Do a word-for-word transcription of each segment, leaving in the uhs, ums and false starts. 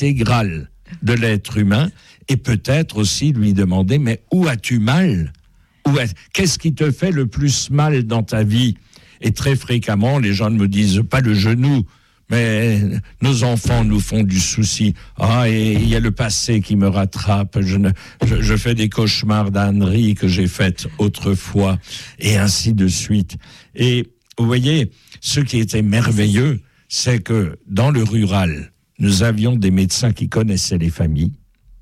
intégrale de l'être humain, et peut-être aussi lui demander, mais où as-tu mal ? Où est... Qu'est-ce qui te fait le plus mal dans ta vie ? Et très fréquemment, les gens ne me disent pas le genou, mais nos enfants nous font du souci. Ah, et il y a le passé qui me rattrape. Je, ne, je, je fais des cauchemars d'âneries que j'ai faites autrefois, et ainsi de suite. Et vous voyez, ce qui était merveilleux, c'est que dans le rural, nous avions des médecins qui connaissaient les familles.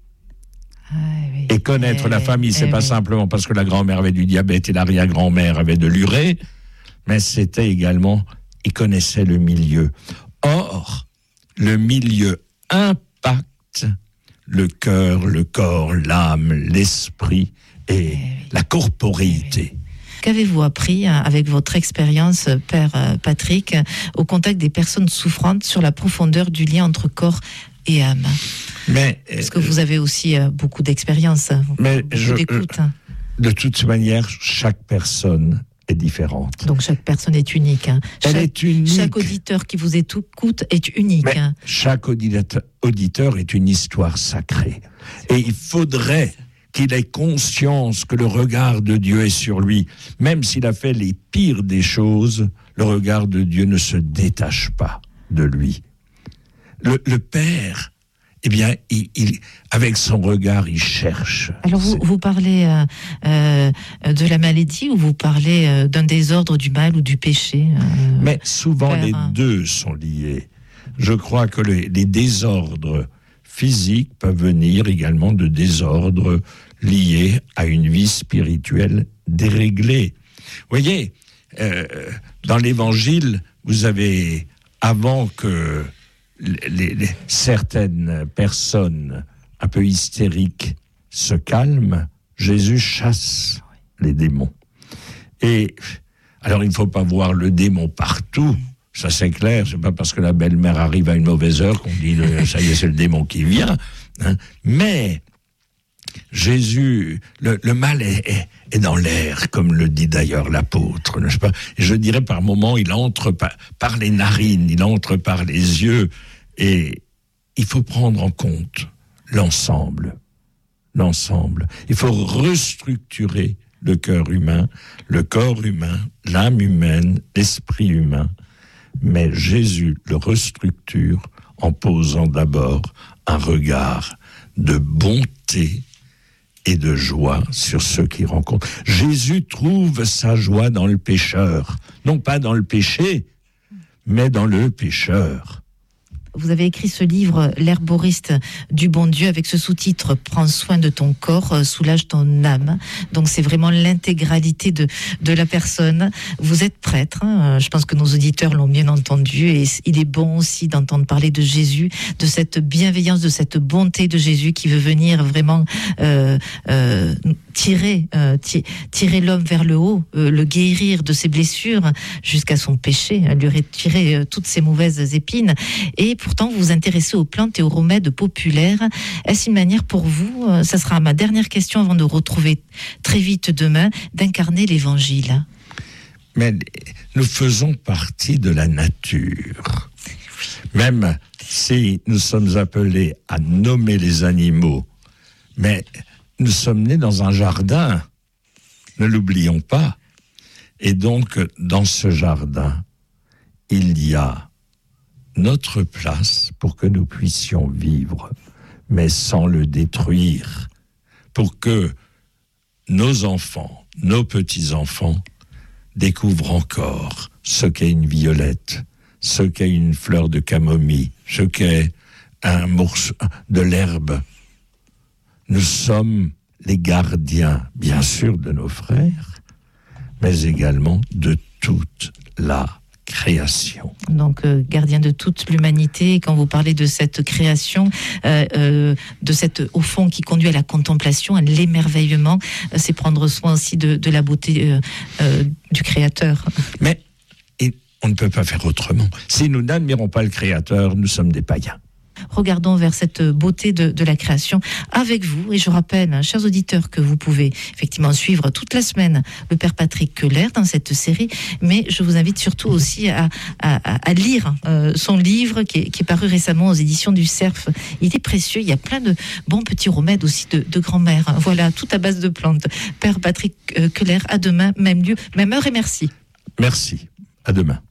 Ah, oui. Et connaître eh, la famille, c'est eh, pas oui. simplement parce que la grand-mère avait du diabète et l'arrière-grand-mère avait de l'urée, mais c'était également, ils connaissaient le milieu. Or, le milieu impacte le cœur, le corps, l'âme, l'esprit et eh, oui. la corporéité. Eh, oui. Qu'avez-vous appris avec votre expérience, Père Patrick, au contact des personnes souffrantes sur la profondeur du lien entre corps et âme ? Mais, Parce que vous avez aussi beaucoup d'expérience, mais beaucoup je, d'écoute. De toute manière, chaque personne est différente. Donc chaque personne est unique. Hein. Elle chaque, est unique. Chaque auditeur qui vous écoute est unique. Mais hein. Chaque auditeur, auditeur est une histoire sacrée. Et il faudrait qu'il ait conscience que le regard de Dieu est sur lui. Même s'il a fait les pires des choses, le regard de Dieu ne se détache pas de lui. Le, le Père, eh bien, il, il, avec son regard, il cherche. Alors, vous, vous parlez euh, euh, de la maladie ou vous parlez euh, d'un désordre du mal ou du péché euh, Mais souvent, Père, les hein. deux sont liés. Je crois que les, les désordres physiques peuvent venir également de désordres liés à une vie spirituelle déréglée. Vous voyez, euh, dans l'Évangile, vous avez, avant que les, les, certaines personnes un peu hystériques se calment, Jésus chasse les démons. Et alors, il ne faut pas voir le démon partout. Ça, c'est clair. C'est pas parce que la belle-mère arrive à une mauvaise heure qu'on dit ça y est, c'est le démon qui vient. Hein. Mais Jésus, le, le mal est, est, est dans l'air, comme le dit d'ailleurs l'apôtre, n'est-ce pas ? Et je dirais par moments, il entre par, par les narines, il entre par les yeux, et il faut prendre en compte l'ensemble. L'ensemble. Il faut restructurer le cœur humain, le corps humain, l'âme humaine, l'esprit humain. Mais Jésus le restructure en posant d'abord un regard de bonté et de joie sur ceux qui rencontrent. Jésus trouve sa joie dans le pécheur, non pas dans le péché, mais dans le pécheur. Vous avez écrit ce livre, L'herboriste du bon Dieu, avec ce sous-titre « Prends soin de ton corps, soulage ton âme ». Donc c'est vraiment l'intégralité de, de la personne. Vous êtes prêtre, hein, je pense que nos auditeurs l'ont bien entendu, et il est bon aussi d'entendre parler de Jésus, de cette bienveillance, de cette bonté de Jésus qui veut venir vraiment euh, euh, tirer, euh, tirer l'homme vers le haut, euh, le guérir de ses blessures jusqu'à son péché, lui retirer euh, toutes ses mauvaises épines. Et pourtant, vous vous intéressez aux plantes et aux remèdes populaires. Est-ce une manière pour vous, euh, ça sera ma dernière question avant de retrouver très vite demain, d'incarner l'Évangile ? Mais nous faisons partie de la nature. Même si nous sommes appelés à nommer les animaux, mais nous sommes nés dans un jardin, ne l'oublions pas. Et donc, dans ce jardin, il y a notre place pour que nous puissions vivre, mais sans le détruire, pour que nos enfants, nos petits-enfants, découvrent encore ce qu'est une violette, ce qu'est une fleur de camomille, ce qu'est un morceau de l'herbe. Nous sommes les gardiens, bien sûr, de nos frères, mais également de toute la création. Donc, euh, gardien de toute l'humanité. Et quand vous parlez de cette création, euh, euh, de cette, au fond, qui conduit à la contemplation, à l'émerveillement, euh, c'est prendre soin aussi de, de la beauté euh, euh, du Créateur. Mais et on ne peut pas faire autrement. Si nous n'admirons pas le Créateur, nous sommes des païens. regardons vers cette beauté de, de la création avec vous. Et je rappelle, hein, chers auditeurs, que vous pouvez effectivement suivre toute la semaine le Père Patrick Keller dans cette série, mais je vous invite surtout aussi à, à, à lire euh, son livre qui est, qui est paru récemment aux éditions du Cerf. Il est précieux, il y a plein de bons petits remèdes aussi de, de grand-mère. Voilà, tout à base de plantes. Père Patrick Keller, à demain, même lieu, même heure, et merci. Merci, à demain.